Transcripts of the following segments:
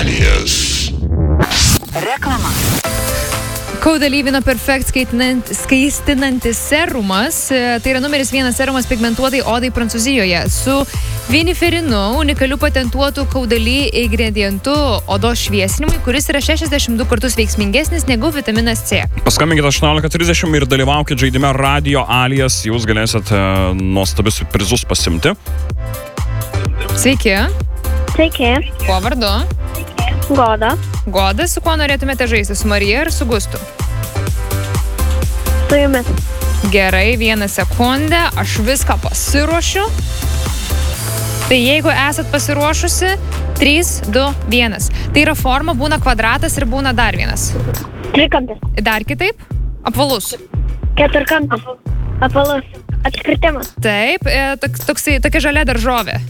aktualijas. Reklama. Kaudalyvino Perfect skaistinantis serumas, tai yra numeris 1 serumas pigmentuotai odai Prancūzijoje su viniferinu, unikaliu patentuotu kaudalį ingredientu odos šviesinimui, kuris yra 62 kartus veiksmingesnis negu vitaminas C. Paskambinkite 18:30 ir dalyvaukite žaidime Radio Alijas, jūs galėsit nuostabius prizus pasimti. Sveiki. Sveiki. Kuo vardu? Goda. Goda, su kuo norėtumėte žaisti? Su Marija ar su Gustu? Su jumis. Gerai, 1 sekundę, aš viską pasiruošiu. Tai jeigu esat pasiruošusi, 3, 2, 1. Tai yra forma, būna kvadratas ir būna dar vienas. Trikampis. Dar kitaip? Apvalus. Keturkampis. Apvalus. Apskritimas. Taip, tokia žalia daržovė.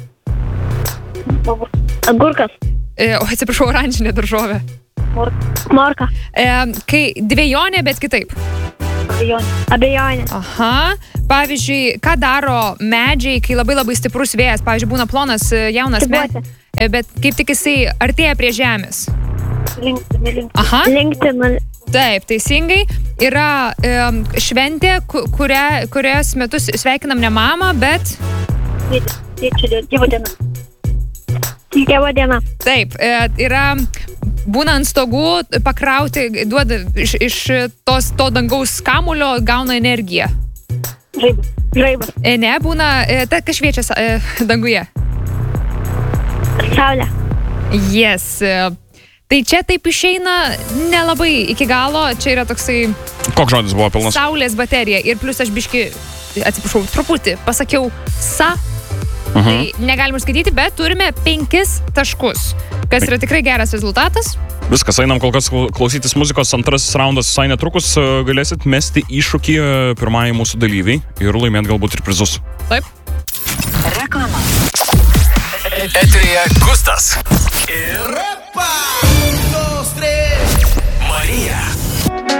Agurkas. Atsiprašau, oranžinė daržovė. Morka. Kai dvejonė, bet kitaip. Abejonė. Aha. Pavyzdžiui, ką daro medžiai, kai labai stiprus vėjas? Pavyzdžiui, būna plonas jaunas medis, bet kaip tik jisai artėja prie žemės. Linkti. Aha. Linkti. Taip, teisingai. Yra šventė, kurios metus sveikinam ne mamą, bet... Dievo diena. Dievo diena. Taip, yra būna ant stogų pakrauti, duoda iš to dangaus kamulio, gauna energiją. Žaibas. Ne, būna, kas šviečia danguje? Saulė. Yes. Tai čia taip išeina nelabai iki galo, čia yra toksai... Koks žodis buvo pilnas? Saulės baterija ir plus aš biški, atsiprašau, truputį pasakiau Tai negalim skaityti, bet turime 5 taškus, kas yra tikrai geras rezultatas. Viskas, einam kol kas klausytis muzikos, antrasis raundas visai netrukus, galėsit mesti iššūkį pirmąjį mūsų dalyviai ir laimėti galbūt ir prizus. Taip. Reklama. Eteryje Gustas ir